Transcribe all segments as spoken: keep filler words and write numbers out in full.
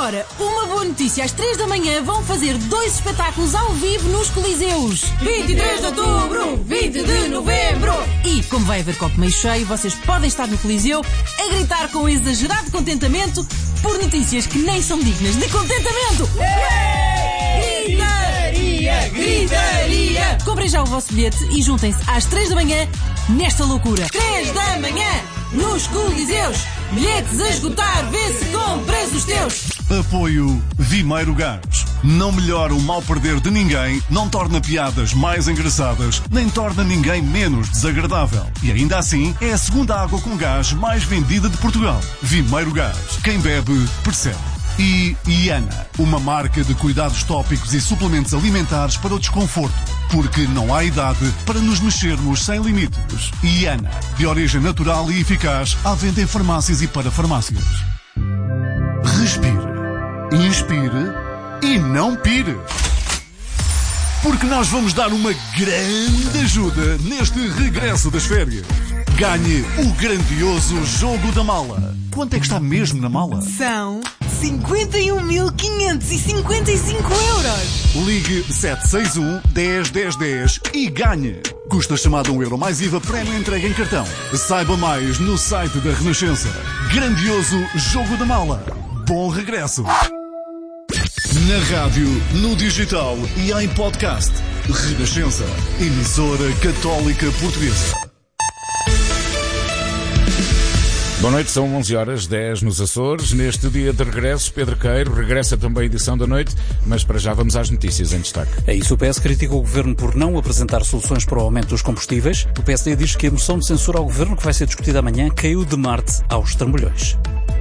agora, uma boa notícia. Às três da manhã vão fazer dois espetáculos ao vivo nos Coliseus. vinte e três de outubro, vinte de novembro. E, como vai haver copo meio cheio, vocês podem estar no Coliseu a gritar com exagerado contentamento por notícias que nem são dignas de contentamento. Gritaria, gritaria. Comprem já o vosso bilhete e juntem-se às três da manhã nesta loucura. três da manhã, nos Coliseus. Bilhetes a esgotar, vê se compras os teus. Apoio Vimeiro Gás. Não melhora o mal perder de ninguém, não torna piadas mais engraçadas, nem torna ninguém menos desagradável. E ainda assim, é a segunda água com gás mais vendida de Portugal. Vimeiro Gás. Quem bebe, percebe. E Iana, uma marca de cuidados tópicos e suplementos alimentares para o desconforto. Porque não há idade para nos mexermos sem limites. Iana, de origem natural e eficaz, à venda em farmácias e para farmácias. Respire, inspire e não pire. Porque nós vamos dar uma grande ajuda neste regresso das férias. Ganhe o grandioso Jogo da Mala. Quanto é que está mesmo na mala? São cinquenta e um mil quinhentos e cinquenta e cinco euros. Ligue sete seis um, dez, dez, dez e ganhe. Custa chamada um euro mais I V A, prémio entrega em cartão. Saiba mais no site da Renascença. Grandioso Jogo da Mala. Bom regresso. Na rádio, no digital e em podcast. Renascença. Emissora Católica Portuguesa. Boa noite, são onze horas, dez nos Açores. Neste dia de regresso, Pedro Queiro regressa também a edição da noite, mas para já vamos às notícias em destaque. É isso, o P S critica o Governo por não apresentar soluções para o aumento dos combustíveis. O P S D diz que a moção de censura ao Governo, que vai ser discutida amanhã, caiu de Marte aos trambolhões.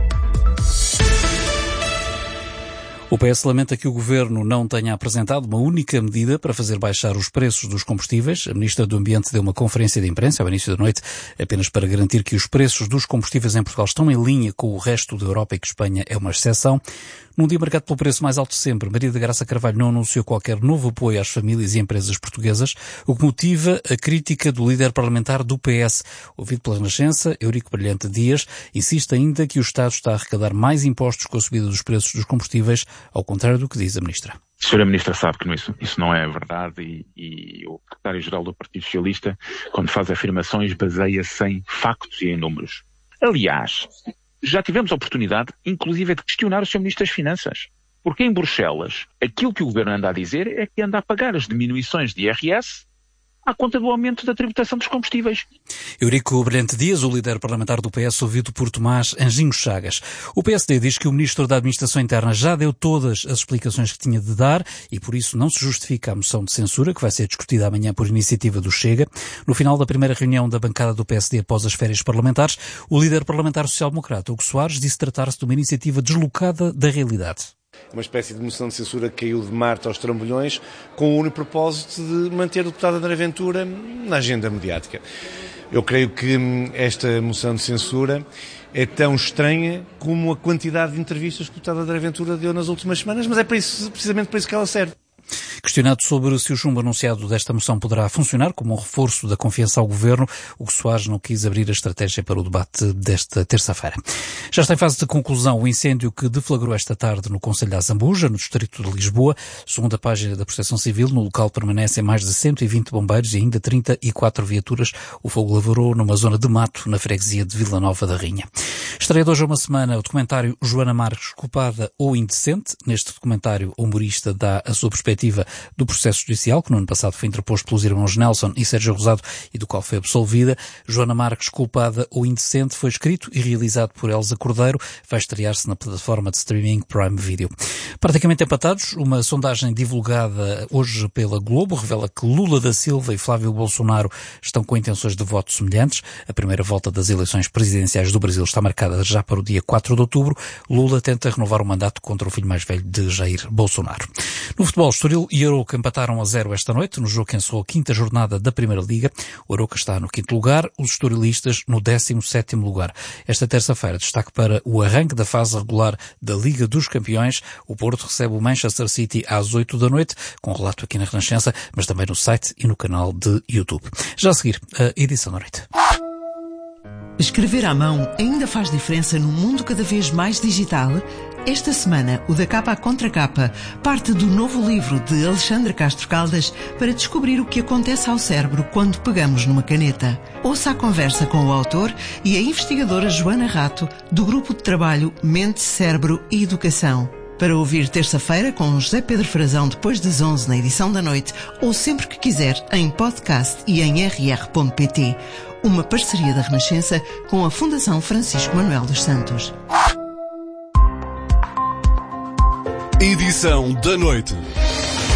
O P S lamenta que o Governo não tenha apresentado uma única medida para fazer baixar os preços dos combustíveis. A Ministra do Ambiente deu uma conferência de imprensa ao início da noite apenas para garantir que os preços dos combustíveis em Portugal estão em linha com o resto da Europa e que Espanha é uma exceção. Num dia marcado pelo preço mais alto de sempre, Maria da Graça Carvalho não anunciou qualquer novo apoio às famílias e empresas portuguesas, o que motiva a crítica do líder parlamentar do P S. Ouvido pela Renascença, Eurico Brilhante Dias insiste ainda que o Estado está a arrecadar mais impostos com a subida dos preços dos combustíveis, ao contrário do que diz a Ministra. A senhora Ministra sabe que isso, isso não é verdade e, e o Secretário-Geral do Partido Socialista, quando faz afirmações, baseia-se em factos e em números. Aliás, já tivemos a oportunidade, inclusive, de questionar o senhor Ministro das Finanças. Porque em Bruxelas, aquilo que o Governo anda a dizer é que anda a pagar as diminuições de I R S à conta do aumento da tributação dos combustíveis. Eurico Brilhante Dias, o líder parlamentar do P S, ouvido por Tomás Anjinho Chagas. O P S D diz que o Ministro da Administração Interna já deu todas as explicações que tinha de dar e por isso não se justifica a moção de censura que vai ser discutida amanhã por iniciativa do Chega. No final da primeira reunião da bancada do P S D após as férias parlamentares, o líder parlamentar social-democrata, Hugo Soares, disse tratar-se de uma iniciativa deslocada da realidade. Uma espécie de moção de censura que caiu de Marte aos trambolhões com o único propósito de manter o deputado André Ventura na agenda mediática. Eu creio que esta moção de censura é tão estranha como a quantidade de entrevistas que o deputado André Ventura deu nas últimas semanas, mas é para isso, precisamente para isso que ela serve. Questionado sobre se o chumbo anunciado desta moção poderá funcionar como um reforço da confiança ao Governo, o Soares não quis abrir a estratégia para o debate desta terça-feira. Já está em fase de conclusão o incêndio que deflagrou esta tarde no concelho de Azambuja, no distrito de Lisboa. Segundo a página da Proteção Civil, no local permanecem mais de cento e vinte bombeiros e ainda trinta e quatro viaturas. O fogo lavrou numa zona de mato na freguesia de Vila Nova da Rainha. Estreia de hoje a uma semana o documentário Joana Marques, culpada ou indecente. Neste documentário, o humorista dá a sua perspectiva do processo judicial, que no ano passado foi interposto pelos irmãos Nelson e Sérgio Rosado e do qual foi absolvida. Joana Marques, culpada ou indecente, foi escrito e realizado por Elsa Cordeiro. Vai estrear-se na plataforma de streaming Prime Video. Praticamente empatados, uma sondagem divulgada hoje pela Globo revela que Lula da Silva e Flávio Bolsonaro estão com intenções de voto semelhantes. A primeira volta das eleições presidenciais do Brasil está marcada já para o dia quatro de outubro. Lula tenta renovar o mandato contra o filho mais velho de Jair Bolsonaro. No futebol, Estoril e Arouca empataram a zero esta noite, no jogo que encerrou a quinta jornada da Primeira Liga. O Arouca está no quinto lugar, os estorilistas no décimo sétimo lugar. Esta terça-feira, destaque para o arranque da fase regular da Liga dos Campeões. O Porto recebe o Manchester City às oito da noite, com relato aqui na Renascença, mas também no site e no canal de YouTube. Já a seguir, a edição da noite. Escrever à mão ainda faz diferença num mundo cada vez mais digital? Esta semana, o Da Capa à Contra Capa parte do novo livro de Alexandre Castro Caldas para descobrir o que acontece ao cérebro quando pegamos numa caneta. Ouça a conversa com o autor e a investigadora Joana Rato, do Grupo de Trabalho Mente, Cérebro e Educação. Para ouvir terça-feira com José Pedro Frazão depois das onze na edição da noite ou sempre que quiser em podcast e em r r ponto p t. Uma parceria da Renascença com a Fundação Francisco Manuel dos Santos. Edição da noite.